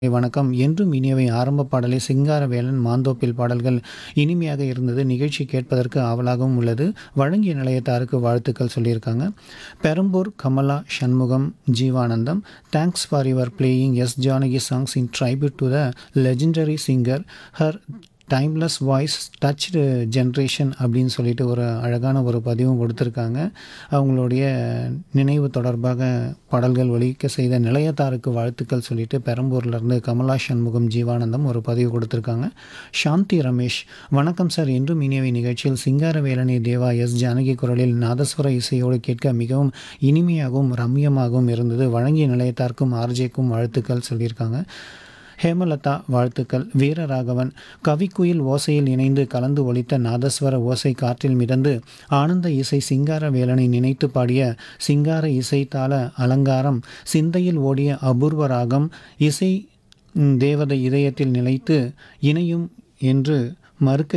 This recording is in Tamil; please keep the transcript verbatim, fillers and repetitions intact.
வணக்கம். என்றும் இனியவை ஆரம்ப பாடலே சிங்காரவேலன், மாந்தோப்பில் பாடல்கள் இனிமையாக இருந்தது. நிகழ்ச்சி கேட்பதற்கு ஆவலாகவும் உள்ளது. வழங்கிய நிலையத்தாருக்கு வாழ்த்துக்கள் சொல்லியிருக்காங்க. Perambur Kamala Shanmugam Jeevanandam. Thanks for your playing S Janaki songs in ட்ரைபியூட் to the legendary singer. Her timeless voice touched generation அப்படின்னு சொல்லிட்டு ஒரு அழகான ஒரு பதிவும் கொடுத்துருக்காங்க. அவங்களுடைய நினைவு தொடர்பாக பாடல்கள் ஒலிக்க செய்த நிலையத்தாருக்கு வாழ்த்துக்கள் சொல்லிட்டு பெரம்பூர்லேருந்து கமலா சண்முகம் ஜீவானந்தம் ஒரு பதிவு கொடுத்துருக்காங்க. சாந்தி ரமேஷ், வணக்கம் சார். என்றும் இனியவை நிகழ்ச்சியில் சிங்காரவேலனை தேவா எஸ் ஜானகி குரலில் நாதஸ்வர இசையோடு கேட்க மிகவும் இனிமையாகவும் ரம்யமாகவும் இருந்தது. வழங்கிய நிலையத்தாருக்கும் ஆர்ஜேக்கும் வாழ்த்துக்கள் சொல்லியிருக்காங்க. ஹேமலதா வாழ்த்துக்கள். வீரராகவன், கவிக்குயில் ஓசையில் இணைந்து கலந்து ஒலித்த நாதஸ்வர ஓசை காற்றில் மிதந்து ஆனந்த இசை சிங்கார வேலனை நினைத்து பாடிய சிங்கார இசை தாள அலங்காரம், சிந்தையில் ஓடிய அபூர்வ ராகம், இசை தேவதை இதயத்தில் நிலைத்து இணையும் என்று மறுக்க